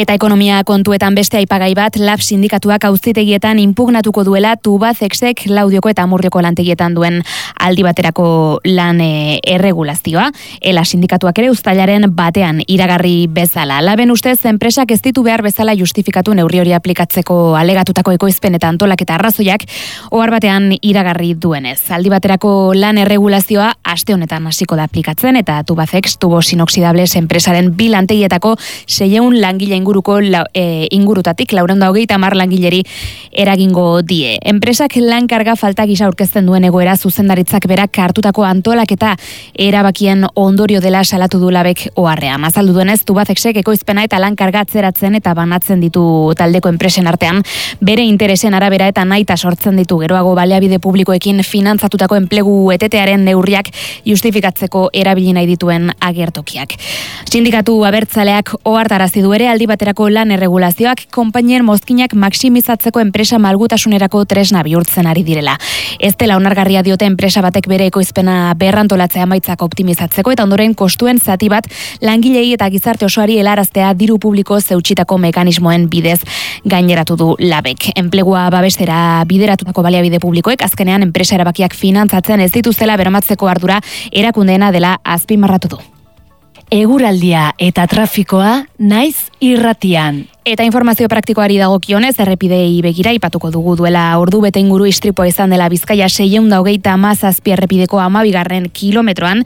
Eta ekonomia kontuetan beste aipagai bat, LAB sindikatuak auzitegietan inpugnatuko duela Tubacexek Laudioko eta Amurrioko lantegietan duen aldi baterako lan erregulazioa. Ela sindikatuak ere uztailaren batean iragarri bezala. LABen ustez, enpresak ez ditu behar bezala justifikatu neurri hori aplikatzeko alegatutako ekoizpen eta antolaketa arrazoiak ohar batean iragarri duenez. Aldi baterako lan erregulazioa aste honetan hasiko da aplikatzen eta Tubacex, Tubos Inoxidables enpresaren 2 lantegietako 600 langile inguruko ingurutatik 430 langileri eragingo die. Enpresak lan karga falta gisa aurkezten duen egoera zuzendaritzak berak hartutako antolaketa erabakien ondorio dela salatu du LABek oharrean. Azaldu duenez, Tubacexek ekoizpena eta lan karga atzeratzen eta banatzen ditu taldeko enpresen artean bere interesen arabera eta nahita sortzen ditu geroago baliabide publikoekin finantzatutako enplegu etetearen neurriak justifikatzeko erabili nahi dituen agertokiak. Sindikatu abertzaleak ohartarazi du ere aldi baterako lan erregulazioak konpainien mozkinak maximizatzeko enpresa malgutasunerako tresna bihurtzen ari direla. Ez dela onargarria diote enpresa batek bere ekoizpena berrantolatzea emaitzak optimizatzeko eta ondoren kostuen zati bat langilei eta gizarte osoari helaraztea diru publiko zeutsitako mekanismoen bidez gaineratu du LABek. Enplegua babestera bideratutako baliabide publikoek azkenean enpresa erabakiak finantzatzen ez dituztela bermatzeko ardura erakundeena dela azpimarratu du. Eguraldia eta trafikoa naiz irratian. Eta informazio praktikoari dagokionez, errepidei begira ipatuko dugu duela ordu bete inguru istripua izan dela Bizkaia 637 errepideko 12. kilometroan,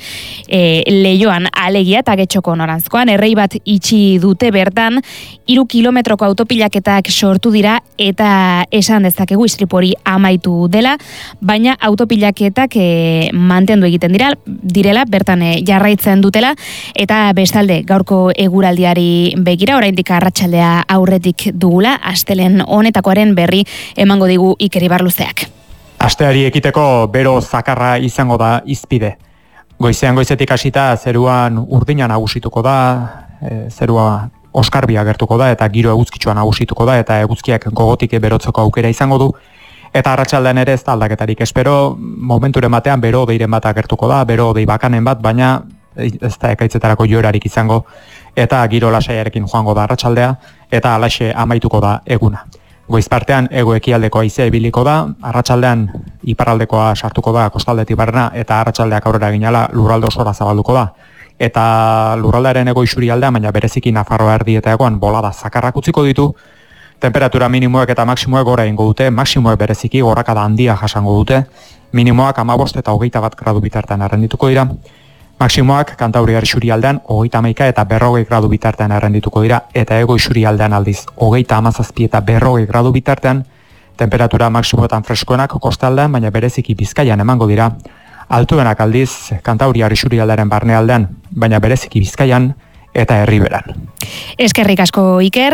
Leioan alegia eta Getxoko noranzkoan, errei bat itxi dute bertan, 3 kilometroko autopilaketak sortu dira eta esan dezakegu istripu hori amaitu dela, baina autopilaketak mantendu egiten direla, bertan jarraitzen dutela, eta bestalde gaurko eguraldiari begira, oraindik arratsaldea aurretik dugula, astelen honetakoaren berri emango digu Iker Ibarluzeak. Asteari ekiteko bero zakarra izango da izpide. Goizetik hasita zeruan urdina nagusituko da, zerua oskarbia gertuko da eta giro eguzkitsua nagusituko da eta eguzkiak gogotik berotzeko aukera izango du. Eta arratsaldean ere ez da aldaketarik espero, momenturen batean bero deiren bat agertuko da, bero dei bakanen bat, baina ez da ekaitzetarako joerarik izango eta giro lasaiarekin joango da arratsaldea eta alaxe amaituko da eguna. Goiz partean hego-ekialdeko haizea ibiliko da, arratsaldean iparraldekoa sartuko da kostaldetik barrena eta arratsaldeak aurrera ginala lurralde osora zabalduko da. Eta lurraldearen hego isurialdean, baina bereziki Nafarroa erdietakoan bolada zakarrak utziko ditu, temperatura minimoek eta maksimoek gora egingo dute, maksimoek bereziki gorakada handia jasango dute, minimoak 15 eta 21 gradu bitartean errendituko dira, maksimoak Kantauriar isurialdean 31 eta 40 gradu bitartean errendituko dira, eta hego isurialdean aldiz 37 eta 40 gradu bitartean, temperatura maksimoetan freskoenak kostaldean, baina bereziki Bizkaian emango dira, altuenak aldiz Kantauriar isurialdearen barnealdean, baina bereziki Bizkaian eta Herriberan. Eskerrik asko Iker,